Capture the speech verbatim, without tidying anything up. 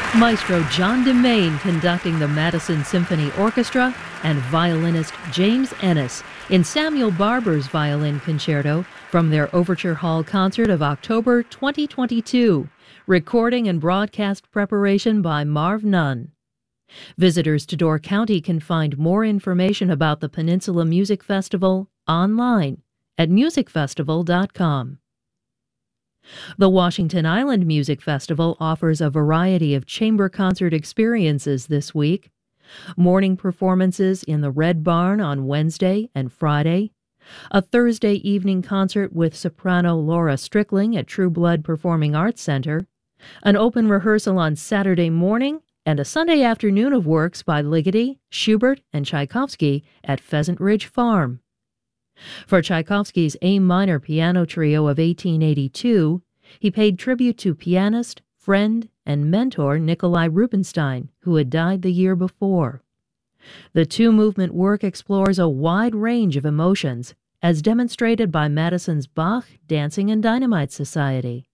Maestro John DeMaine conducting the Madison Symphony Orchestra and violinist James Ennis in Samuel Barber's Violin Concerto from their Overture Hall concert of October twenty twenty-two. Recording and broadcast preparation by Marv Nunn. Visitors to Door County can find more information about the Peninsula Music Festival online at music festival dot com. The Washington Island Music Festival offers a variety of chamber concert experiences this week. Morning performances in the Red Barn on Wednesday and Friday, a Thursday evening concert with soprano Laura Strickling at True Blood Performing Arts Center, an open rehearsal on Saturday morning, and a Sunday afternoon of works by Ligeti, Schubert, and Tchaikovsky at Pheasant Ridge Farm. For Tchaikovsky's A minor piano trio of eighteen eighty-two, he paid tribute to pianist, friend, and mentor Nikolai Rubinstein, who had died the year before. The two-movement work explores a wide range of emotions, as demonstrated by Madison's Bach, Dancing, and Dynamite Society.